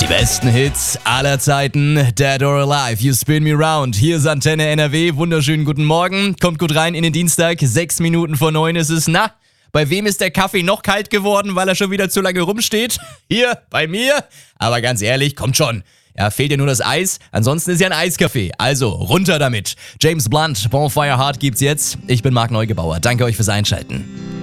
Die besten Hits aller Zeiten, Dead or Alive, You Spin Me Round. Hier ist Antenne NRW, wunderschönen guten Morgen. Kommt gut rein in den Dienstag, 6 Minuten vor 9 ist es. Na, bei wem ist der Kaffee noch kalt geworden, weil er schon wieder zu lange rumsteht? Hier, bei mir. Aber ganz ehrlich, kommt schon. Ja, fehlt ja nur das Eis, ansonsten ist ja ein Eiskaffee. Also, runter damit. James Blunt, Bonfire Heart gibt's jetzt. Ich bin Marc Neugebauer, danke euch fürs Einschalten.